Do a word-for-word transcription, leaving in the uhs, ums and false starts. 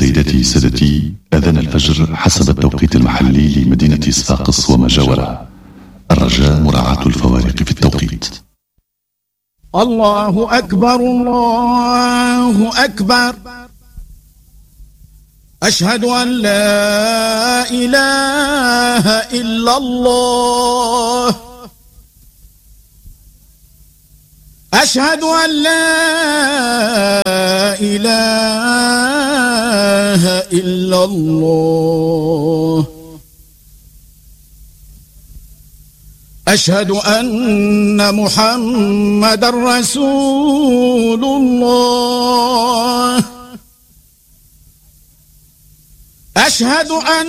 سيداتي سادتي، أذان الفجر حسب التوقيت المحلي لمدينة صفاقس وما جاورها. الرجاء مراعاة الفوارق في التوقيت. الله أكبر الله أكبر، أشهد أن لا إله إلا الله، أشهد أن لا إله إلا الله، أشهد أن محمد رسول الله، أشهد أن